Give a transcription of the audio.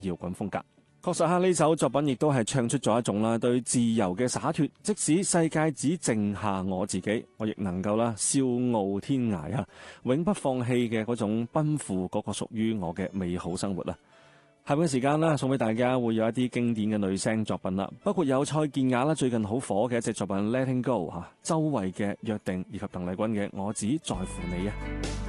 搖滾風格。確實呢首作品亦都係唱出咗一種對自由嘅灑脫，即使世界只剩下我自己，我亦能夠笑傲天涯永不放棄嘅嗰種奔赴嗰個屬於我嘅美好生活。下邊嘅時間送俾大家會有一啲經典嘅女聲作品啦，包括有蔡健雅最近好火嘅一隻作品 Letting Go 周蕙嘅約定，以及鄧麗君嘅我只在乎你。